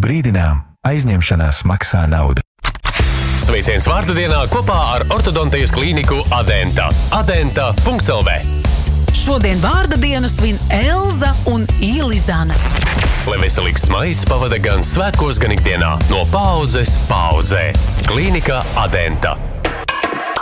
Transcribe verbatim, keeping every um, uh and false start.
brīdinām, aizņemšanās maksā naudu. Sveiciens vārdu dienā kopā ar ortodontijas klīniku Adenta. adenta punkts el vē. Šodien vārda dienu svin Elza un Ilizana. Lai veselīgs smaids pavada gan svētkos, gan ikdienā. No paaudzes paaudzē. Klīnika Adenta.